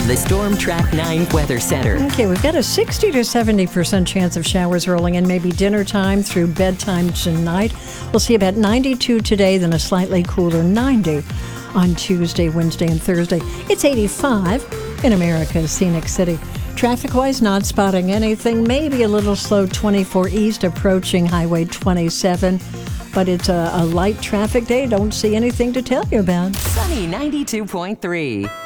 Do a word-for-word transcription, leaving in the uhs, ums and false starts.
the Storm Track nine Weather Center. Okay, we've got a sixty to seventy percent chance of showers rolling in, maybe dinner time through bedtime tonight. We'll see about ninety-two today, then a slightly cooler ninety on Tuesday, Wednesday, and Thursday. It's eighty-five in America's Scenic City. Traffic-wise, not spotting anything. Maybe a little slow twenty-four east approaching Highway twenty-seven. But it's a, a light traffic day. Don't see anything to tell you about. Sunny ninety-two point three.